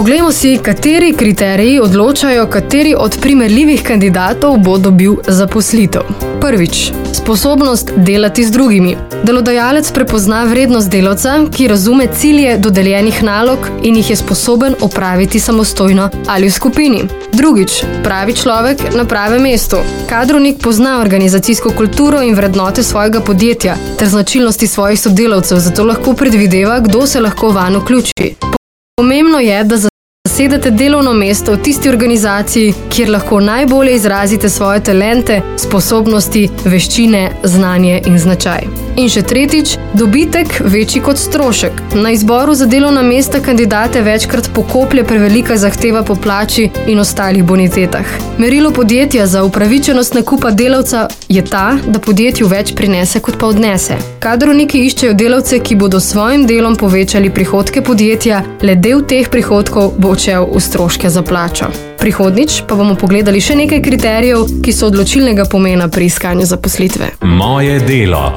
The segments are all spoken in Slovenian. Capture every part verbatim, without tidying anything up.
Poglejmo si, kateri kriteriji odločajo, kateri od primerljivih kandidatov bo dobil zaposlitev. Prvič, sposobnost delati z drugimi. Delodajalec prepozna vrednost delavca, ki razume cilje dodeljenih nalog in jih je sposoben opraviti samostojno ali v skupini. Drugič, pravi človek na pravem mestu. Kadrovnik pozna organizacijsko kulturo in vrednote svojega podjetja ter značilnosti svojih sodelavcev, zato lahko predvideva, kdo se lahko vanj vključi. Pomembno je, da zasedete delovno mesto v tisti organizaciji, kjer lahko najbolje izrazite svoje talente, sposobnosti, veščine, znanje in značaj. In še tretjič, dobitek večji kot strošek. Na izboru za delovna mesta kandidate večkrat pokoplje prevelika zahteva po plači in ostalih bonitetah. Merilo podjetja za upravičenost nakupa delavca je ta, da podjetju več prinese kot pa odnese. Kadrovniki iščejo delavce, ki bodo s svojim delom povečali prihodke podjetja, le del teh prihodkov bo odšel v stroške za plačo. Prihodnič pa bomo pogledali še nekaj kriterijev, ki so odločilnega pomena pri iskanju zaposlitve. Moje delo.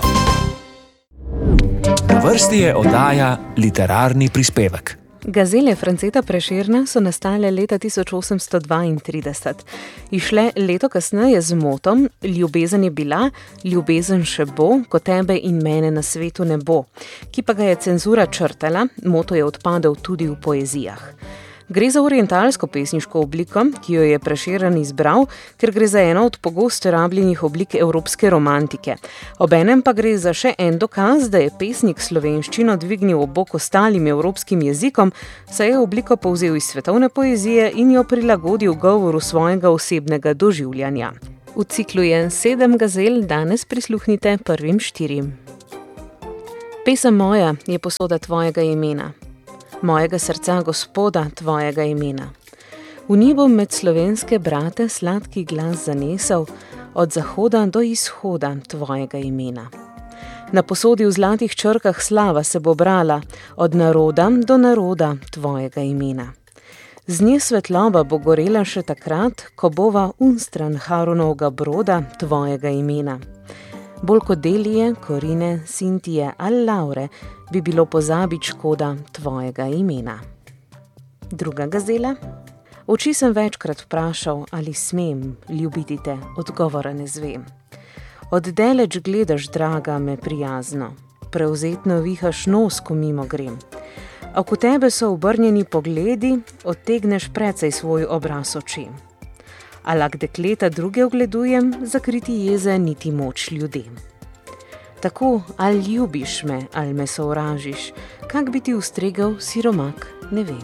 Na vrsti je oddaja Literarni prispevek. Gazele Franceta Prešerna so nastale leta tisoč osemsto dvaintrideset. Išle leto kasneje z motom Ljubezen je bila, ljubezen še bo, ko tebe in mene na svetu ne bo, ki pa ga je cenzura črtala, moto je odpadel tudi v poezijah. Gre za orientalsko pesniško obliko, ki jo je Prešeren izbral, ker gre za eno od pogosto rabljenih oblik evropske romantike. Obenem pa gre za še en dokaz, da je pesnik slovenščino dvignil ob bok ostalim evropskim jezikom, saj je obliko povzel iz svetovne poezije in jo prilagodil govoru svojega osebnega doživljanja. V ciklu je sedem gazel, danes prisluhnite prvim štirim. Pesem moja je posoda tvojega imena. Mojega srca Gospoda, tvojega imena. V njih bom med slovenske brate sladki glas zanesel, od zahoda do izhoda tvojega imena. Na posodi v zlatih črkah slava se bo brala, od naroda do naroda tvojega imena. Z nje svetloba bo gorela še takrat, ko bova unstran Harunovga broda tvojega imena. Bolj kot Delije, Korine, Sintije ali Laure bi bilo pozabit škoda tvojega imena. Druga gazela. Oči sem večkrat vprašal, ali smem ljubiti te, odgovora ne zvem. Oddaleč gledaš, draga, me prijazno, prevzetno vihaš nos, ko mimo grem. A ko tebe so obrnjeni pogledi, odtegneš precej svoj obraz oči. Alak dekleta druge ogledujem, zakriti jeze niti moč ljudem. Tako, ali ljubiš me, ali me sovražiš, kak bi ti ustregel siromak, ne vem.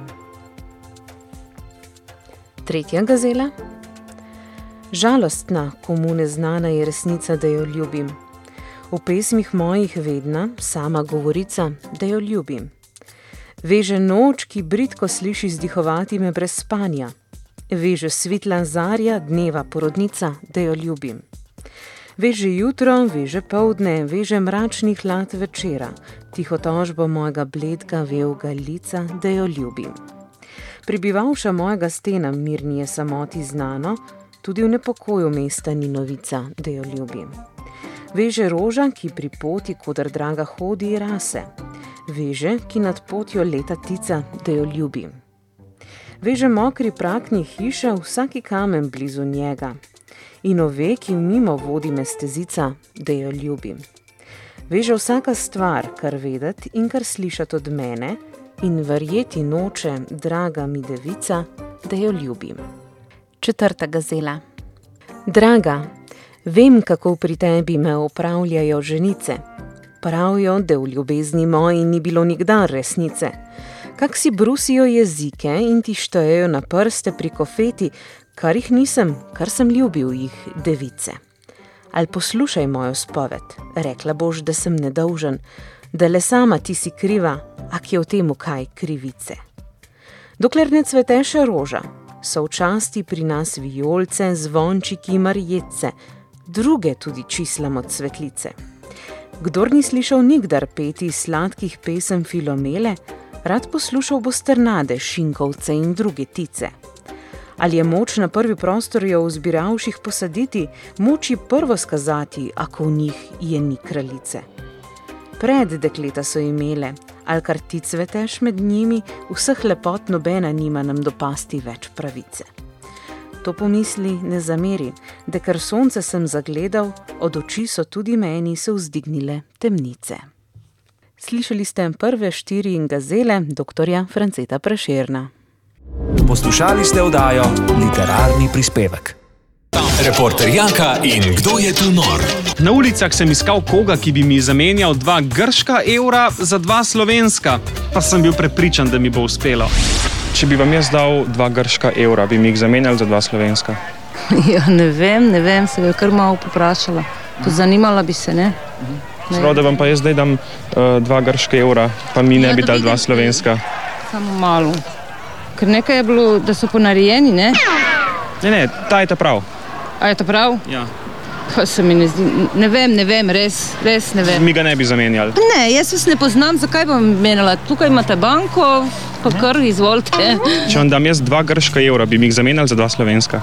Tretja gazela. Žalostna, komu neznana je resnica, da jo ljubim. V pesmih mojih vedna, sama govorica, da jo ljubim. Veže noč, ki bridko sliši zdihovati me brez spanja. Veže svitla zarja, dneva porodnica, da jo ljubim. Veže jutro, veže poldne, veže mračni hlad večera, tiho tožbo mojega bledga veoga lica, da jo ljubim. Pribivalša mojega stena mirni je samoti znano, tudi v nepokoju mesta ni novica, da jo ljubim. Veže roža, ki pri poti, kodar draga hodi, rase. Veže, ki nad potjo leta tica, da jo ljubim. Veže mokri prakni hiša, vsaki kamen blizu njega. In ove, ki mimo vodi me stezica, da jo ljubim. Veže vsaka stvar, kar vedet in kar slišat od mene, in verjeti noče, draga mi devica, da jo ljubim. Četrta gazela. Draga, vem, kako pri tebi me opravljajo ženice. Pravijo, da v ljubezni moji ni bilo nikdar resnice. Kak si brusijo jezike in ti štejejo na prste pri kofeti, kar jih nisem, kar sem ljubil jih, device. Al poslušaj mojo spoved, rekla boš, da sem nedolžen, da le sama ti si kriva, ak je v temu kaj krivice. Dokler ne cvete še roža, so včasti pri nas vijolce, zvončiki, marjece, druge tudi čislam od svetlice. Kdor ni slišal nikdar peti sladkih pesem Filomele, rad poslušal bo strnade, šinkovce in druge tice. Ali je moč na prvi prostor jo v zbiravših posaditi, moči prvo skazati, ako v njih je ni kraljice. Pred dekleta so imele, ali kar ti cveteš med njimi, vseh lepot nobena nima nam dopasti več pravice. To pomisli ne zameri, da ker sonce sem zagledal, od oči so tudi meni se vzdignile temnice. Slišali ste prve štiri in gazele doktorja Franceta Prešerna. Poslušali ste oddajo Literarni prispevek. Reporter Janka in Kdo je tu nor? Na ulicah sem iskal koga, ki bi mi zamenjal dva grška evra za dva slovenska, pa sem bil prepričan, da mi bo uspelo. Če bi vam jaz dal dva grška evra, bi mi jih zamenjali za dva slovenska? Ja, ne vem, ne vem, se bi kar malo poprašala. To zanimala bi se, ne? Sprav, da vam pa jaz zdaj dam uh, dva grška evra, pa mi ne Ja, bi da dal dva vidim. slovenska. Samo malo. Ker nekaj je bilo, da so ponarejeni, ne? Ne, ne, ta je ta prav. A je to prav? Ja. Pa se mi ne zdi, ne vem, ne vem, res, res ne vem. Mi ga ne bi zamenjali. Ne, jaz vas ne poznam, zakaj bom menila? Tukaj imate banko, pa kar izvolite. Če vam dam jaz dva grška evra, bi mi jih zamenjali za dva slovenska.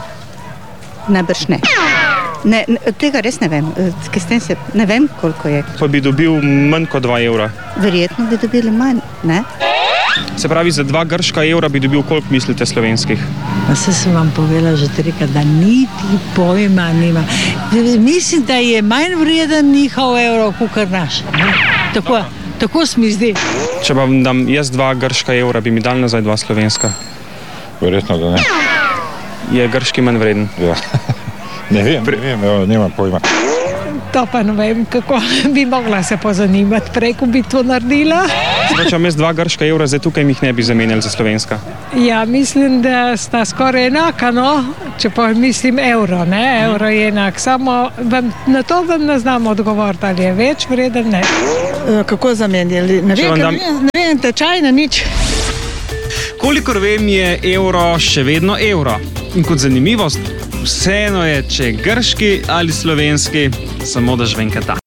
Najbrž ne. Ne, ne. Tega res ne vem. S tem se ne vem, koliko je. Pa bi dobil manj kot dva evra. Verjetno bi dobili manj, ne? Se pravi, za dva grška evra bi dobil koliko mislite slovenskih? Vse sem vam povedala že trikrat, da niti pojma nima. Mislim, da je manj vreden njihov evro, kot naš. Tako, tako se mi zdi. Če pa vam dam jaz dva grška evra, bi mi dal nazaj dva slovenska. Verjetno, da ne. Je grški manj vreden? Ja. Ne vem, ne vem, evo, nimam pojma. To pa ne vem, kako bi mogla se pozanimati, prej, ko bi to naredila. Zdaj, če vam jaz dva grška evra, zdaj tukaj mi jih ne bi zamenjali za slovenska. Ja, mislim, da sta skoraj enaka, no? Če pa mislim evro, ne? Evro je enak, samo vam, na to vam ne znam odgovoriti, ali je več vreden, ne. Kako zamenjali? Ne Če vam vem, dam- dam... ne vem, tečaj na nič. Kolikor vem, je evro še vedno evro. In kot zanimivost, vseeno je, če je grški ali slovenski, samo da žvenkata.